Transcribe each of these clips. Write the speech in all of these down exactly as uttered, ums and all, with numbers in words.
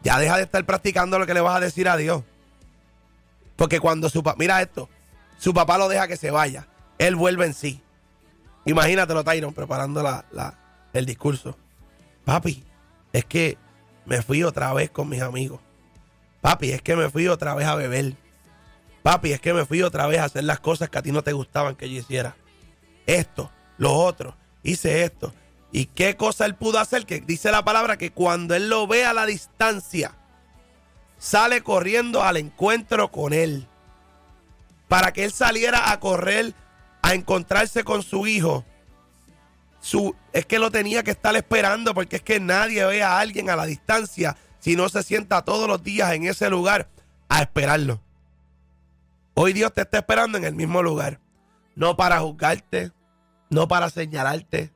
Ya deja de estar practicando lo que le vas a decir a Dios. Porque cuando su papá, mira esto, su papá lo deja que se vaya, él vuelve en sí. Imagínatelo, Tyron, preparando la, la, el discurso. Papi, es que me fui otra vez con mis amigos. Papi, es que me fui otra vez a beber. Papi, es que me fui otra vez a hacer las cosas que a ti no te gustaban que yo hiciera. Esto, lo otro, hice esto. ¿Y qué cosa él pudo hacer? Que dice la palabra que cuando él lo ve a la distancia, sale corriendo al encuentro con él. Para que él saliera a correr, a encontrarse con su hijo. Su, es que lo tenía que estar esperando, porque es que nadie ve a alguien a la distancia si no se sienta todos los días en ese lugar a esperarlo. Hoy Dios te está esperando en el mismo lugar. No para juzgarte, no para señalarte,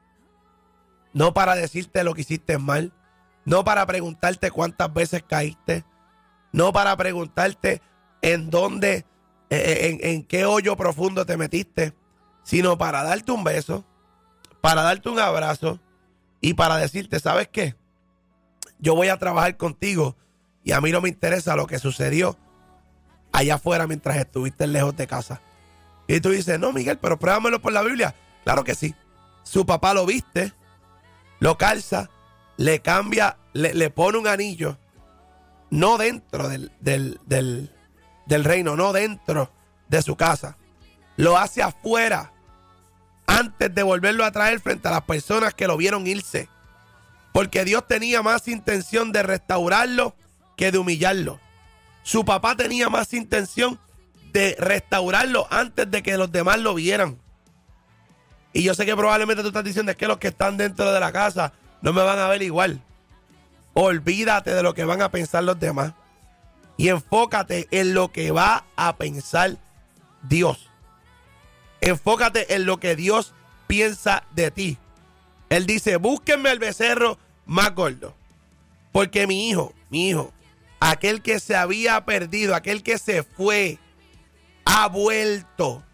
no para decirte lo que hiciste mal, no para preguntarte cuántas veces caíste, no para preguntarte en dónde, en, en, en qué hoyo profundo te metiste, sino para darte un beso, para darte un abrazo y para decirte, ¿sabes qué? Yo voy a trabajar contigo y a mí no me interesa lo que sucedió allá afuera mientras estuviste lejos de casa. Y tú dices, no, Miguel, pero pruébamelo por la Biblia. Claro que sí. Su papá lo viste, lo calza, le cambia, le, le pone un anillo, no dentro del, del, del, del reino, no dentro de su casa. Lo hace afuera, antes de volverlo a traer frente a las personas que lo vieron irse. Porque Dios tenía más intención de restaurarlo que de humillarlo. Su papá tenía más intención de restaurarlo antes de que los demás lo vieran. Y yo sé que probablemente tú estás diciendo es que los que están dentro de la casa no me van a ver igual. Olvídate de lo que van a pensar los demás y enfócate en lo que va a pensar Dios. Enfócate en lo que Dios piensa de ti. Él dice, búsquenme el becerro más gordo, porque mi hijo, mi hijo, aquel que se había perdido, aquel que se fue, ha vuelto.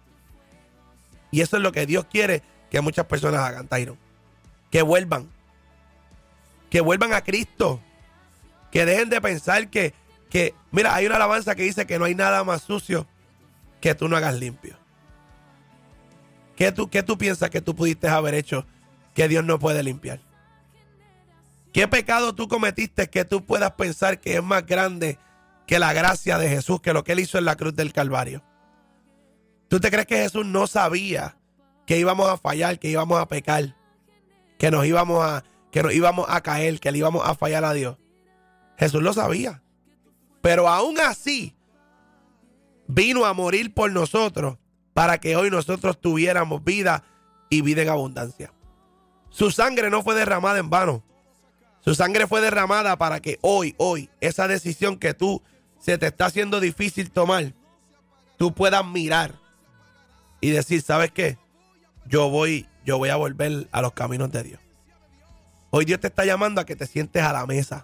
Y eso es lo que Dios quiere que muchas personas hagan, Tyron. Que vuelvan. Que vuelvan a Cristo. Que dejen de pensar que, que, mira, hay una alabanza que dice que no hay nada más sucio que tú no hagas limpio. ¿Qué tú, qué tú piensas que tú pudiste haber hecho que Dios no puede limpiar? ¿Qué pecado tú cometiste que tú puedas pensar que es más grande que la gracia de Jesús, que lo que él hizo en la cruz del Calvario? ¿Tú te crees que Jesús no sabía que íbamos a fallar, que íbamos a pecar, que nos íbamos a, que nos íbamos a caer, que le íbamos a fallar a Dios? Jesús lo sabía. Pero aún así vino a morir por nosotros para que hoy nosotros tuviéramos vida y vida en abundancia. Su sangre no fue derramada en vano. Su sangre fue derramada para que hoy, hoy, esa decisión que tú se te está haciendo difícil tomar, tú puedas mirar y decir, ¿sabes qué? Yo voy, yo voy a volver a los caminos de Dios. Hoy Dios te está llamando a que te sientes a la mesa.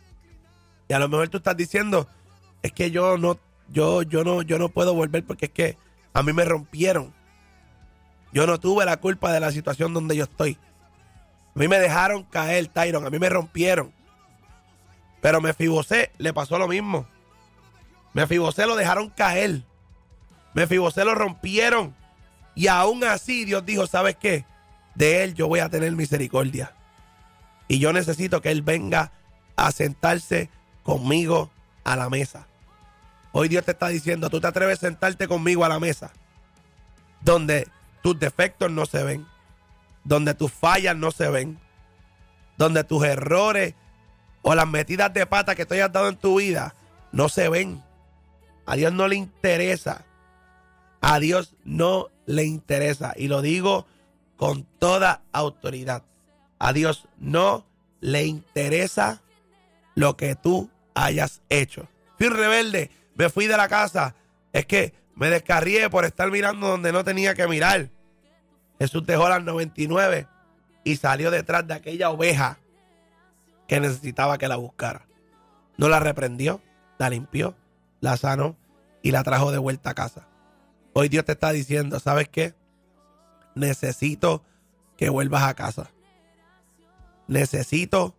Y a lo mejor tú estás diciendo, es que yo no, yo, yo no, yo no puedo volver porque es que a mí me rompieron. Yo no tuve la culpa de la situación donde yo estoy. A mí me dejaron caer, Tyron. A mí me rompieron. Pero Mefibosé le pasó lo mismo. Mefibosé lo dejaron caer. Mefibosé lo rompieron. Y aún así Dios dijo, ¿sabes qué? De él yo voy a tener misericordia. Y yo necesito que él venga a sentarse conmigo a la mesa. Hoy Dios te está diciendo, ¿tú te atreves a sentarte conmigo a la mesa? Donde tus defectos no se ven. Donde tus fallas no se ven, donde tus errores o las metidas de pata que tú hayas dado en tu vida no se ven. A Dios no le interesa. A Dios no le interesa. Y lo digo con toda autoridad. A Dios no le interesa lo que tú hayas hecho. Fui rebelde, me fui de la casa. Es que me descarrié por estar mirando donde no tenía que mirar. Jesús dejó las noventa y nueve y salió detrás de aquella oveja que necesitaba que la buscara. No la reprendió, la limpió, la sanó y la trajo de vuelta a casa. Hoy Dios te está diciendo, ¿sabes qué? Necesito que vuelvas a casa. Necesito